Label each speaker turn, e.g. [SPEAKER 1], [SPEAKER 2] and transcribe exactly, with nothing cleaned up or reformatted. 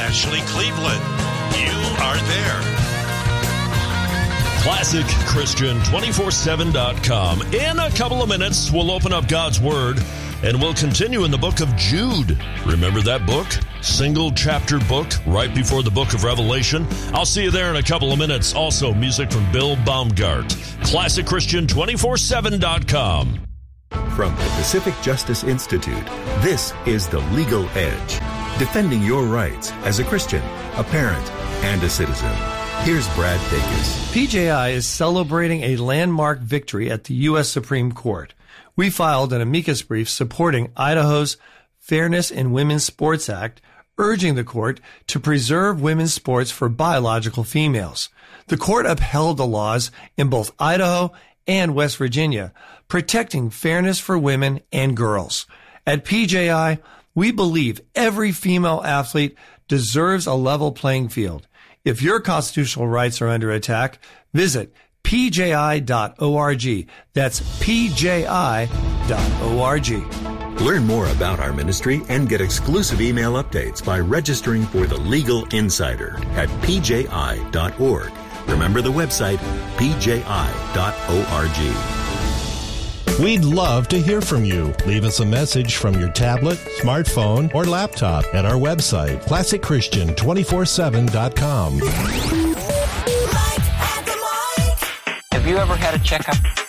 [SPEAKER 1] Ashley Cleveland. You are there.
[SPEAKER 2] Classic Christian two forty-seven dot com. In a couple of minutes, we'll open up God's Word and we'll continue in the book of Jude. Remember that book? Single chapter book right before the book of Revelation. I'll see you there in a couple of minutes. Also, music from Bill Baumgart. Classic Christian two forty-seven dot com.
[SPEAKER 3] From the Pacific Justice Institute, this is The Legal Edge. Defending your rights as a Christian, a parent, and a citizen. Here's Brad Dacus.
[SPEAKER 4] P J I is celebrating a landmark victory at the U S Supreme Court. We filed an amicus brief supporting Idaho's Fairness in Women's Sports Act, urging the court to preserve women's sports for biological females. The court upheld the laws in both Idaho and West Virginia, protecting fairness for women and girls. At P J I, we believe every female athlete deserves a level playing field. If your constitutional rights are under attack, visit P J I dot org. That's P J I dot org.
[SPEAKER 3] Learn more about our ministry and get exclusive email updates by registering for the Legal Insider at P J I dot org. Remember the website, P J I dot org.
[SPEAKER 5] We'd love to hear from you. Leave us a message from your tablet, smartphone, or laptop at our website, Classic Christian two forty-seven dot com.
[SPEAKER 6] Have you ever had a checkup?